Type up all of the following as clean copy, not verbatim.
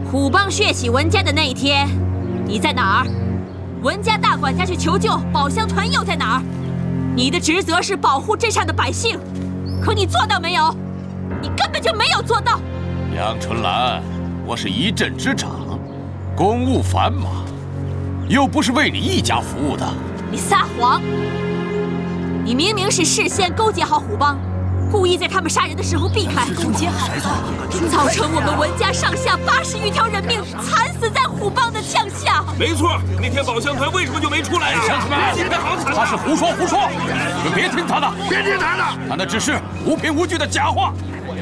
虎帮血洗文家的那一天，你在哪儿？文家大管家去求救，宝箱团又在哪儿？你的职责是保护镇上的百姓，可你做到没有？你根本就没有做到。 杨春兰，我是一镇之长，公务繁忙，又不是为你一家服务的。 你撒谎！你明明是事先勾结好虎帮，故意在他们杀人的时候避开，勾结好了，造成我们文家上下80余条人命惨死在虎帮的枪下。 没错，那天宝箱团为什么就没出来呀？ 乡亲们，他是胡说，你们别听他的，他那只是无凭无据的假话。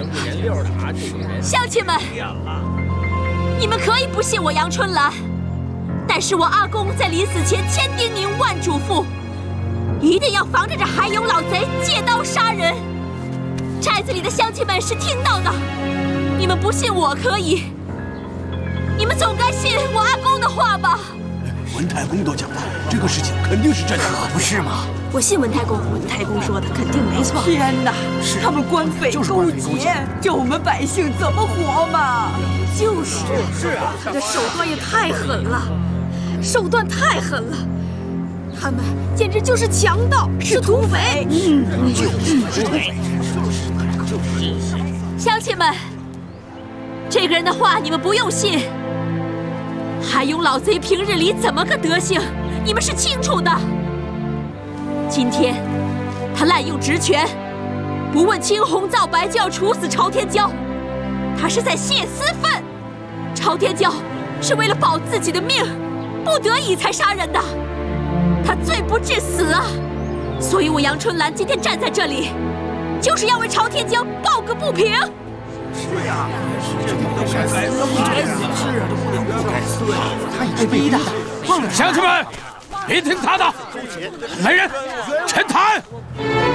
乡亲们，你们可以不信我杨春兰，但是我阿公在临死前千叮咛万嘱咐，一定要防着这海勇老贼借刀杀人。寨子里的乡亲们是听到的，你们不信我可以，你们总该信我阿公的话吧？ 文太公都讲了，这个事情肯定是真的， 可不是吗？ 我信文太公，文太公说的肯定没错。 天哪，他们官匪勾结，叫我们百姓怎么活嘛？ 就是啊，这手段也太狠了，手段太狠了，他们简直就是强盗，是土匪。 就是土匪。 乡亲们，这个人的话你们不用信。海勇老贼平日里怎么个德行，你们是清楚的。今天他滥用职权，不问青红皂白就要处死朝天椒，他是在泄私愤。朝天椒是为了保自己的命，不得已才杀人的，他罪不至死啊！所以我杨春兰今天站在这里，就是要为朝天椒抱个不平。 是呀，不该死，是啊，不该死，他也是逼的。 乡亲们，别听他的，来人，陈坛。